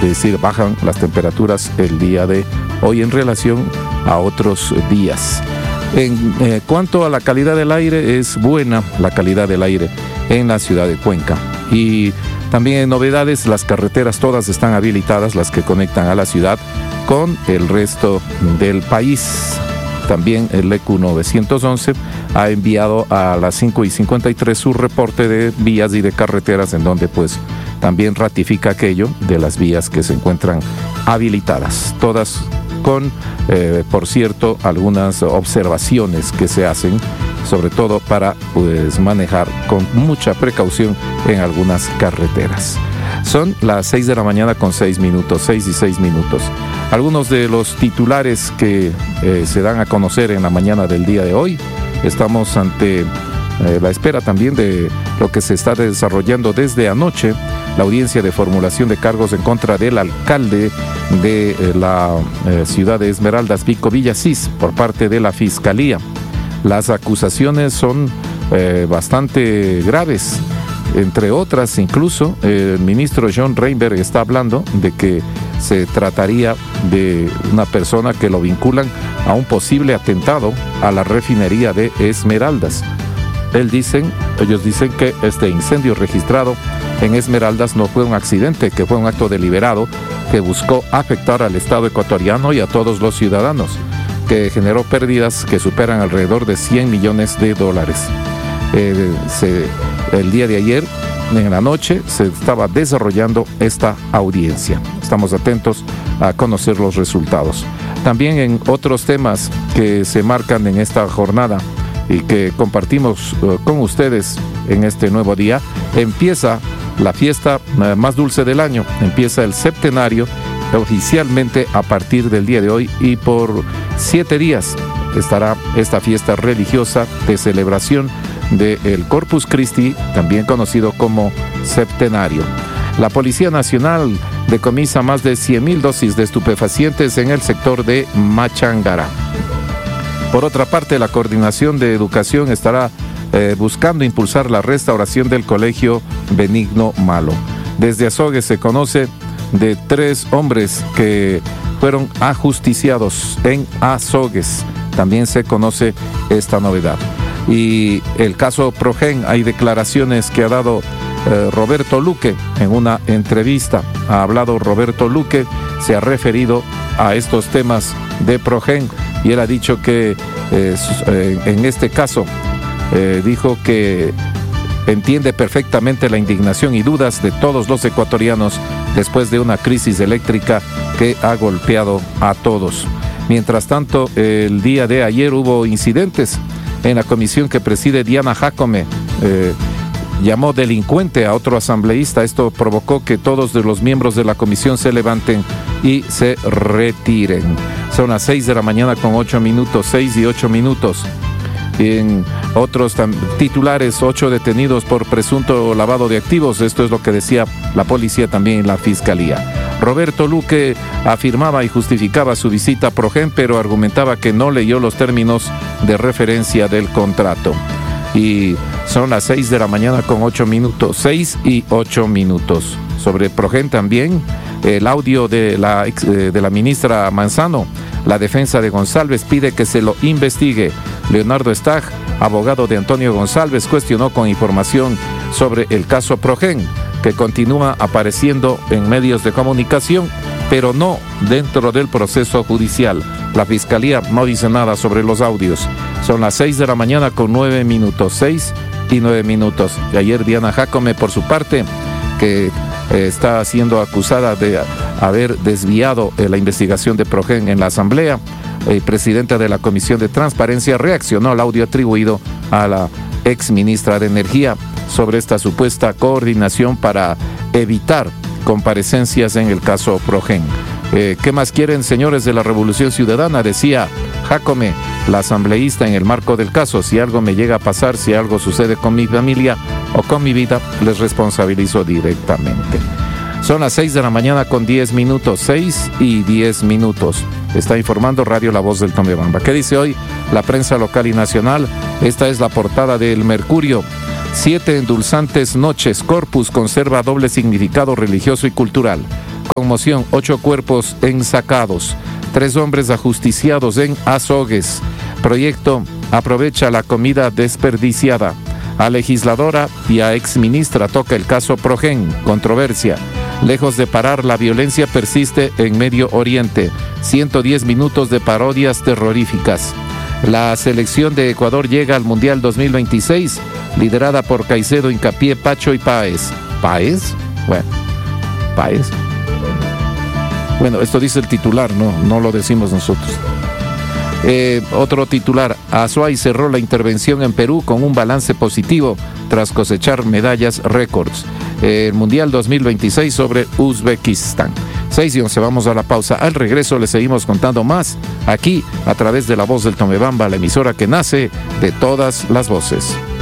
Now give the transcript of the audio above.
es decir, bajan las temperaturas el día de hoy en relación a otros días. En cuanto a la calidad del aire, es buena la calidad del aire en la ciudad de Cuenca. Y también en novedades, las carreteras todas están habilitadas, las que conectan a la ciudad con el resto del país. También el EQ 911 ha enviado a las 5:53 su reporte de vías y de carreteras, en donde pues también ratifica aquello de las vías que se encuentran habilitadas. Todas con, por cierto, algunas observaciones que se hacen, sobre todo para pues manejar con mucha precaución en algunas carreteras. Son las 6 de la mañana con 6 minutos, 6 y 6 minutos. Algunos de los titulares que se dan a conocer en la mañana del día de hoy. Estamos ante la espera también de lo que se está desarrollando desde anoche, la audiencia de formulación de cargos en contra del alcalde de la ciudad de Esmeraldas, Vico Villasís, por parte de la Fiscalía. Las acusaciones son bastante graves. Entre otras, incluso, el ministro John Reinberg está hablando de que se trataría de una persona que lo vinculan a un posible atentado a la refinería de Esmeraldas. Ellos dicen que este incendio registrado en Esmeraldas no fue un accidente, que fue un acto deliberado que buscó afectar al Estado ecuatoriano y a todos los ciudadanos, que generó pérdidas que superan alrededor de $100 millones. El día de ayer, en la noche, se estaba desarrollando esta audiencia. Estamos atentos a conocer los resultados. También en otros temas que se marcan en esta jornada y que compartimos con ustedes en este nuevo día, empieza la fiesta más dulce del año, empieza el septenario oficialmente a partir del día de hoy, y por 7 días estará esta fiesta religiosa de celebración del Corpus Christi, también conocido como septenario. La Policía Nacional decomisa más de 100,000 dosis de estupefacientes en el sector de Machangara. Por otra parte, la Coordinación de Educación estará buscando impulsar la restauración del Colegio Benigno Malo. Desde Azogues se conoce de 3 hombres que fueron ajusticiados en Azogues. También se conoce esta novedad. Y el caso Progen, hay declaraciones que ha dado Roberto Luque en una entrevista. Ha hablado Roberto Luque, se ha referido a estos temas de Progen, y él ha dicho que en este caso dijo que entiende perfectamente la indignación y dudas de todos los ecuatorianos después de una crisis eléctrica que ha golpeado a todos. Mientras tanto, el día de ayer hubo incidentes en la comisión que preside Diana Jacome. Llamó delincuente a otro asambleísta. Esto provocó que todos los miembros de la comisión se levanten y se retiren. Son las 6 de la mañana con 8 minutos, 6 y 8 minutos. En otros titulares, 8 detenidos por presunto lavado de activos. Esto es lo que decía la policía también en la fiscalía. Roberto Luque afirmaba y justificaba su visita a Progen, pero argumentaba que no leyó los términos de referencia del contrato. Y son las 6 de la mañana con 8 minutos, 6 y 8 minutos. Sobre Progen también, el audio de la ministra Manzano. La defensa de González pide que se lo investigue. Leonardo Stag, abogado de Antonio González, cuestionó con información sobre el caso Progen, que continúa apareciendo en medios de comunicación, pero no dentro del proceso judicial. La Fiscalía no dice nada sobre los audios. Son las 6 de la mañana con 9 minutos, 6 y 9 minutos. Y ayer Diana Jacome, por su parte, que está siendo acusada de haber desviado la investigación de Progen en la Asamblea, presidenta de la Comisión de Transparencia, reaccionó al audio atribuido a la ex ministra de Energía sobre esta supuesta coordinación para evitar comparecencias en el caso Progen. ¿Qué más quieren, señores de la Revolución Ciudadana? Decía Jacome, la asambleísta, en el marco del caso. Si algo me llega a pasar, si algo sucede con mi familia o con mi vida, les responsabilizo directamente. Son las 6 de la mañana con 10 minutos, 6 y 10 minutos. Está informando Radio La Voz del Tombebamba. ¿Qué dice hoy la prensa local y nacional? Esta es la portada del Mercurio. 7 endulzantes noches. Corpus conserva doble significado religioso y cultural. Conmoción, 8 cuerpos ensacados. 3 hombres ajusticiados en Azogues. Proyecto aprovecha la comida desperdiciada. A legisladora y a exministra toca el caso Progen. Controversia. Lejos de parar, la violencia persiste en Medio Oriente. 110 minutos de parodias terroríficas. La selección de Ecuador llega al Mundial 2026, liderada por Caicedo, Hincapié, Pacho y Páez. ¿Páez? Bueno, Páez. Bueno, esto dice el titular, no lo decimos nosotros. Otro titular, Azuay cerró la intervención en Perú con un balance positivo tras cosechar medallas récords. El Mundial 2026 sobre Uzbekistán. 6:11, vamos a la pausa. Al regreso le seguimos contando más aquí a través de La Voz del Tomebamba, la emisora que nace de todas las voces.